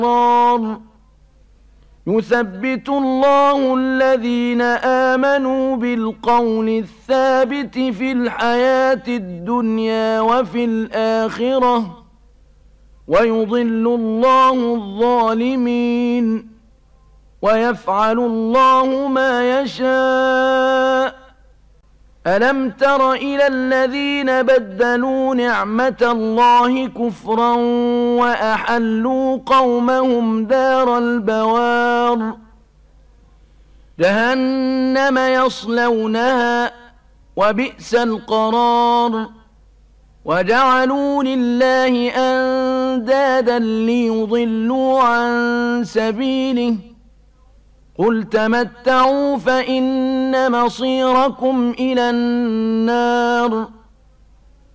يثبت الله الذين آمنوا بالقول الثابت في الحياة الدنيا وفي الآخرة ويضل الله الظالمين ويفعل الله ما يشاء. ألم تر إلى الذين بدلوا نعمة الله كفرا وأحلوا قومهم دار البوار جهنم يصلونها وبئس القرار وجعلوا لله أندادا ليضلوا عن سبيله قل تمتعوا فإن مصيركم إلى النار